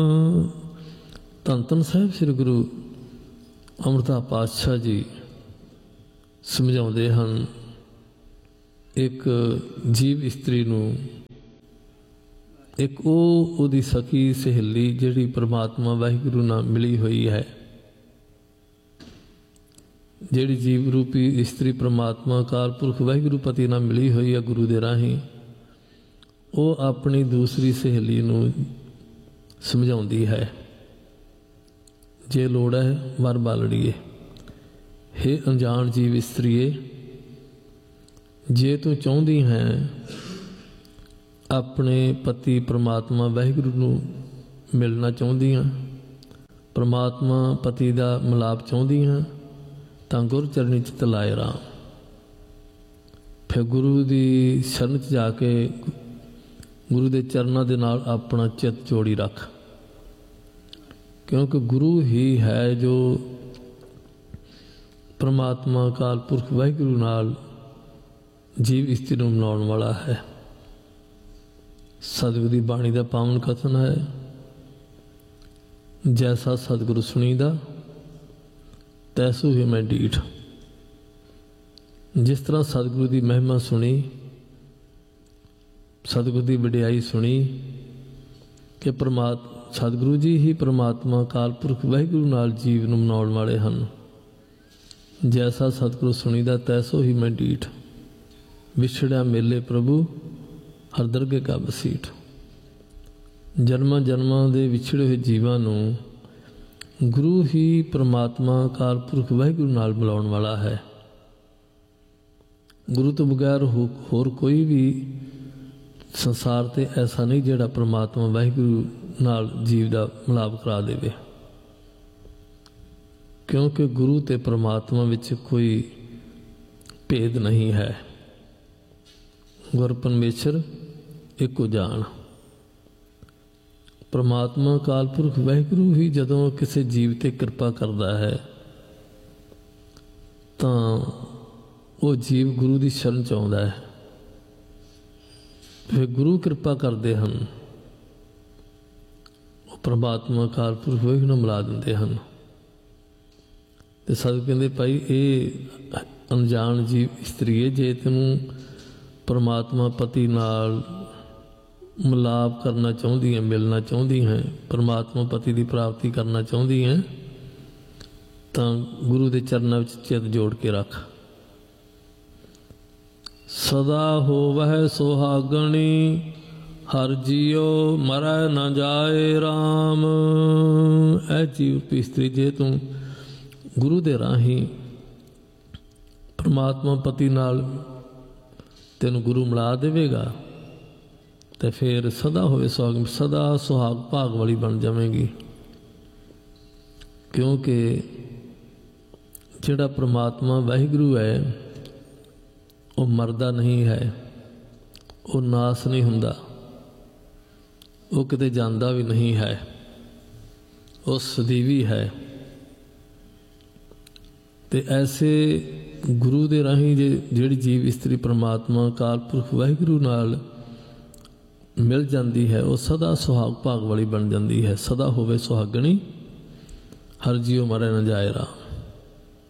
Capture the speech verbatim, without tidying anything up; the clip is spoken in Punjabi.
ਧੰਨ ਧੰਨ ਸਾਹਿਬ ਸ੍ਰੀ ਗੁਰੂ ਅਮਰਦਾਸ ਪਾਤਸ਼ਾਹ ਜੀ ਸਮਝਾਉਂਦੇ ਹਨ, ਇੱਕ ਜੀਵ ਇਸਤਰੀ ਨੂੰ, ਇੱਕ ਉਹ ਉਹਦੀ ਸਖੀ ਸਹੇਲੀ ਜਿਹੜੀ ਪ੍ਰਮਾਤਮਾ ਵਾਹਿਗੁਰੂ ਨਾਲ ਮਿਲੀ ਹੋਈ ਹੈ, ਜਿਹੜੀ ਜੀਵ ਰੂਪੀ ਇਸਤਰੀ ਪ੍ਰਮਾਤਮਾ ਅਕਾਲ ਪੁਰਖ ਵਾਹਿਗੁਰੂ ਪਤੀ ਨਾਲ ਮਿਲੀ ਹੋਈ ਹੈ ਗੁਰੂ ਦੇ ਰਾਹੀਂ, ਉਹ ਆਪਣੀ ਦੂਸਰੀ ਸਹੇਲੀ ਨੂੰ ਸਮਝਾਉਂਦੀ ਹੈ, ਜੇ ਲੋੜ ਹੈ ਵਰ ਬਾਲੜੀਏ, ਹੇ ਅਣਜਾਣ ਜੀਵ ਇਸਤਰੀਏ, ਜੇ ਤੂੰ ਚਾਹੁੰਦੀ ਹੈ ਆਪਣੇ ਪਤੀ ਪ੍ਰਮਾਤਮਾ ਵਾਹਿਗੁਰੂ ਨੂੰ ਮਿਲਣਾ ਚਾਹੁੰਦੀ ਹਾਂ, ਪ੍ਰਮਾਤਮਾ ਪਤੀ ਦਾ ਮਿਲਾਪ ਚਾਹੁੰਦੀ ਹਾਂ, ਤਾਂ ਗੁਰ ਚਰਨੀ ਚਿੱਤ ਲਾਏ ਰਾਮ। ਫਿਰ ਗੁਰੂ ਦੀ ਸ਼ਰਨ 'ਚ ਜਾ ਕੇ ਗੁਰੂ ਦੇ ਚਰਨਾਂ ਦੇ ਨਾਲ ਆਪਣਾ ਚਿੱਤ ਜੋੜੀ ਰੱਖ, ਕਿਉਂਕਿ ਗੁਰੂ ਹੀ ਹੈ ਜੋ ਪ੍ਰਮਾਤਮਾ ਅਕਾਲ ਪੁਰਖ ਵਾਹਿਗੁਰੂ ਨਾਲ ਜੀਵ ਇਸਤਰੀ ਨੂੰ ਮਿਲਾਉਣ ਵਾਲਾ ਹੈ। ਸਤਿਗੁਰੂ ਦੀ ਬਾਣੀ ਦਾ ਪਾਵਨ ਕਥਨ ਹੈ, ਜੈਸਾ ਸਤਿਗੁਰੂ ਸੁਣੀਦਾ ਤੈਸੂ ਹੀ ਮੈਂ ਡੀਠ। ਜਿਸ ਤਰ੍ਹਾਂ ਸਤਿਗੁਰੂ ਦੀ ਮਹਿਮਾ ਸੁਣੀ, ਸਤਿਗੁਰੂ ਦੀ ਵਡਿਆਈ ਸੁਣੀ ਕਿ ਪ੍ਰਮਾਤ ਸਤਿਗੁਰੂ ਜੀ ਹੀ ਪ੍ਰਮਾਤਮਾ ਅਕਾਲ ਪੁਰਖ ਵਾਹਿਗੁਰੂ ਨਾਲ ਜੀਵ ਨੂੰ ਮਨਾਉਣ ਵਾਲੇ ਹਨ, ਜੈਸਾ ਸਤਿਗੁਰੂ ਸੁਣੀਦਾ ਤੈਸੋ ਹੀ ਮੈਂ ਡੀਠ। ਵਿਛੜਿਆ ਮੇਲੇ ਪ੍ਰਭੂ ਹਰ ਦਰਗੇ ਕਾ ਬਸੀਠ। ਜਨਮਾਂ ਜਨਮਾਂ ਦੇ ਵਿਛੜੇ ਹੋਏ ਜੀਵਾਂ ਨੂੰ ਗੁਰੂ ਹੀ ਪ੍ਰਮਾਤਮਾ ਅਕਾਲ ਪੁਰਖ ਵਾਹਿਗੁਰੂ ਨਾਲ ਮਿਲਾਉਣ ਵਾਲਾ ਹੈ। ਗੁਰੂ ਤੋਂ ਬਗੈਰ ਹੋ ਹੋਰ ਕੋਈ ਵੀ ਸੰਸਾਰ 'ਤੇ ਐਸਾ ਨਹੀਂ ਜਿਹੜਾ ਪ੍ਰਮਾਤਮਾ ਵਾਹਿਗੁਰੂ ਨਾਲ ਜੀਵ ਦਾ ਮਿਲਾਪ ਕਰਾ ਦੇਵੇ, ਕਿਉਂਕਿ ਗੁਰੂ ਅਤੇ ਪ੍ਰਮਾਤਮਾ ਵਿੱਚ ਕੋਈ ਭੇਦ ਨਹੀਂ ਹੈ। ਗੁਰ ਪਰਮੇਸ਼ਰ ਇੱਕੋ ਜਾਣ। ਪ੍ਰਮਾਤਮਾ ਅਕਾਲ ਪੁਰਖ ਵਾਹਿਗੁਰੂ ਹੀ ਜਦੋਂ ਕਿਸੇ ਜੀਵ 'ਤੇ ਕਿਰਪਾ ਕਰਦਾ ਹੈ ਤਾਂ ਉਹ ਜੀਵ ਗੁਰੂ ਦੀ ਸ਼ਰਨ 'ਚ ਆਉਂਦਾ ਹੈ, ਫਿਰ ਗੁਰੂ ਕਿਰਪਾ ਕਰਦੇ ਹਨ, ਉਹ ਪ੍ਰਮਾਤਮਾ ਅਕਾਲ ਪੁਰਖ ਵਾਹਿਗੁਰੂ ਨੂੰ ਮਿਲਾ ਦਿੰਦੇ ਹਨ। ਅਤੇ ਸਤਿਗੁਰੂ ਕਹਿੰਦੇ ਭਾਈ ਇਹ ਅਣਜਾਣ ਜੀਵ ਇਸਤਰੀਏ, ਜੇ ਤੈਨੂੰ ਪ੍ਰਮਾਤਮਾ ਪਤੀ ਨਾਲ ਮਿਲਾਪ ਕਰਨਾ ਚਾਹੁੰਦੀ ਹੈ, ਮਿਲਣਾ ਚਾਹੁੰਦੀ ਹੈ, ਪ੍ਰਮਾਤਮਾ ਪਤੀ ਦੀ ਪ੍ਰਾਪਤੀ ਕਰਨਾ ਚਾਹੁੰਦੀ ਹੈ, ਤਾਂ ਗੁਰੂ ਦੇ ਚਰਨਾਂ ਵਿੱਚ ਚਿੱਤ ਜੋੜ ਕੇ ਰੱਖ। ਸਦਾ ਹੋਵਹਿ ਸੁਹਾਗਣੀ ਹਰ ਜੀਓ ਮਰੈ ਨਾ ਜਾਏ ਰਾਮ। ਐ ਜੀਵ ਇਸਤਰੀ, ਜੇ ਤੂੰ ਗੁਰੂ ਦੇ ਰਾਹੀਂ ਪ੍ਰਮਾਤਮਾ ਪਤੀ ਨਾਲ ਤੈਨੂੰ ਗੁਰੂ ਮਿਲਾ ਦੇਵੇਗਾ ਤੇ ਫਿਰ ਸਦਾ ਹੋਵੇ ਸੁਹਾਗ, ਸਦਾ ਸੁਹਾਗ ਭਾਗ ਵਾਲੀ ਬਣ ਜਾਵੇਗੀ, ਕਿਉਂਕਿ ਜਿਹੜਾ ਪ੍ਰਮਾਤਮਾ ਵਾਹਿਗੁਰੂ ਹੈ ਉਹ ਮਰਦਾ ਨਹੀਂ ਹੈ, ਉਹ ਨਾਸ ਨਹੀਂ ਹੁੰਦਾ, ਉਹ ਕਿਤੇ ਜਾਂਦਾ ਵੀ ਨਹੀਂ ਹੈ, ਉਹ ਸਦੀਵੀ ਹੈ। ਅਤੇ ਐਸੇ ਗੁਰੂ ਦੇ ਰਾਹੀਂ ਜੇ ਜਿਹੜੀ ਜੀਵ ਇਸਤਰੀ ਪ੍ਰਮਾਤਮਾ ਅਕਾਲ ਪੁਰਖ ਵਾਹਿਗੁਰੂ ਨਾਲ ਮਿਲ ਜਾਂਦੀ ਹੈ, ਉਹ ਸਦਾ ਸੁਹਾਗ ਭਾਗ ਵਾਲੀ ਬਣ ਜਾਂਦੀ ਹੈ। ਸਦਾ ਹੋਵੇ ਸੁਹਾਗਣੀ ਹਰ ਜੀਉ ਮਰੈ ਨਾ ਜਾਏ ਰਾਮ।